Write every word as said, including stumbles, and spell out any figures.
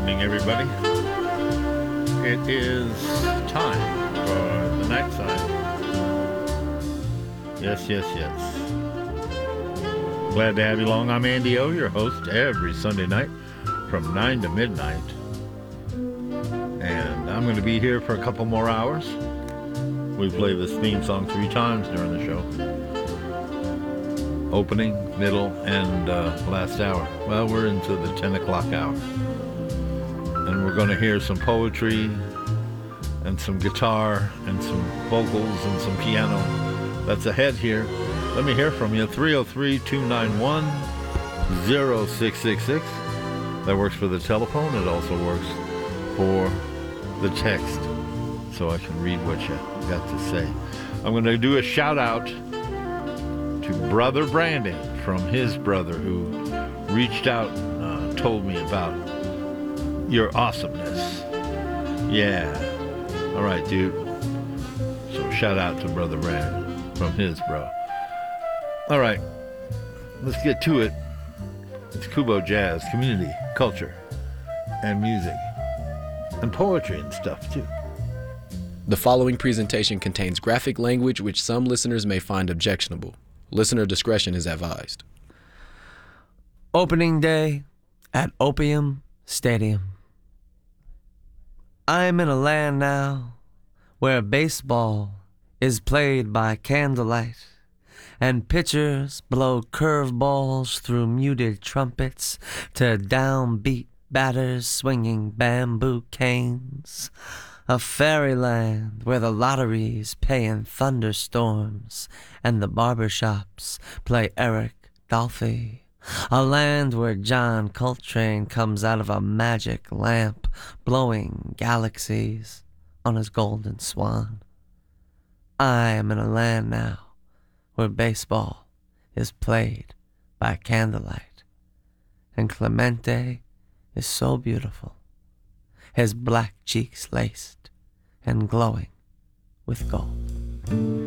evening, everybody. It is time for the night side. Yes, yes, yes. Glad to have you along. I'm Andy O, your host every Sunday night from nine to midnight. And I'm going to be here for a couple more hours. We play this theme song three times during the show. Opening, middle, and uh, last hour. Well, we're into the ten o'clock hour. And we're going to hear some poetry and some guitar and some vocals and some piano. That's ahead here. Let me hear from you. three oh three, two nine one, oh six six six. That works for the telephone. It also works for the text, so I can read what you got to say. I'm going to do a shout out to Brother Brandon from his brother who reached out, uh, told me about your awesomeness. Yeah. All right, dude. So shout out to Brother Brandon from his bro. All right. Let's get to it. It's Kubo Jazz, community, culture, and music, and poetry and stuff, too. The following presentation contains graphic language which some listeners may find objectionable. Listener discretion is advised. Opening day at Opium Stadium. I'm in a land now where baseball is played by candlelight and pitchers blow curveballs through muted trumpets to downbeat batters swinging bamboo canes. A fairyland where the lotteries pay in thunderstorms and the barbershops play Eric Dolphy. A land where John Coltrane comes out of a magic lamp blowing galaxies on his golden swan. I am in a land now where baseball is played by candlelight, and Clemente is so beautiful, his black cheeks laced and glowing with gold.